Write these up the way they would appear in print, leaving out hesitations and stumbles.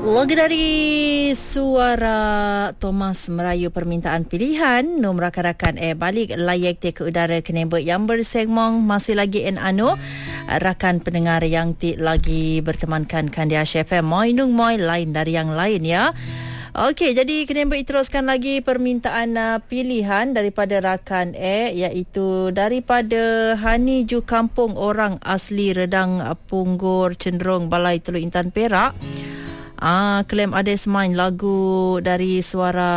Lagu dari Suara Thomas merayu permintaan pilihan. Nom rakan-rakan balik layak ke udara kenembek yang bersegmong masih lagi rakan pendengar yang lagi bertemankan Kandia FM Moinung Moi lain dari yang lain ya. Okey, jadi kenembek teruskan lagi permintaan pilihan daripada rakan iaitu daripada Hani Ju Kampung orang asli Redang Punggur Cenderung Balai Teluk Intan Perak. Klaim ada semain lagu dari suara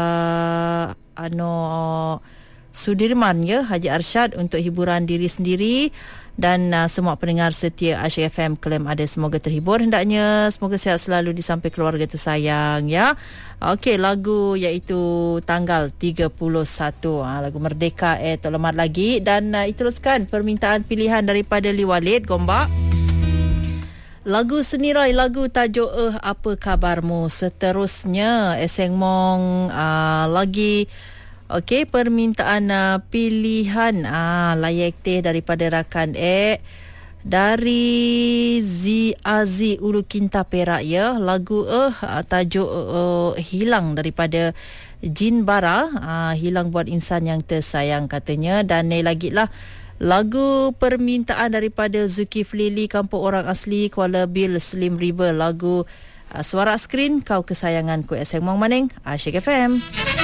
Sudirman ya, Haji Arsyad untuk hiburan diri sendiri dan semua pendengar setia Asyik FM. Klaim ada semoga terhibur hendaknya, semoga sihat selalu di samping keluarga tersayang ya. Okey, lagu iaitu tanggal 31 lagu Merdeka terlemat lagi dan teruskan permintaan pilihan daripada Li Walid Gombak. Lagu Senirai, lagu tajuk Apa Kabarmu. Seterusnya Eseng Mong lagi permintaan pilihan layak teh daripada rakan dari Azi Ulu Kinta Perak ya. Lagu tajuk Hilang daripada Jin Bara, hilang buat insan yang tersayang katanya. Dan lagi lah lagu permintaan daripada Zulkifli Lee Kampung Orang Asli Kuala Bil Slim River, lagu Suara Skrin Kau Kesayanganku. Eseng Mong Maning Asyik FM.